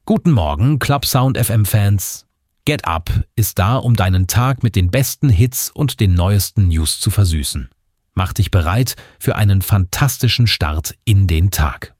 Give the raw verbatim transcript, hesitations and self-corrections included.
Guten Morgen, Club Sound F M-Fans. Get Up ist da, um deinen Tag mit den besten Hits und den neuesten News zu versüßen. Mach dich bereit für einen fantastischen Start in den Tag.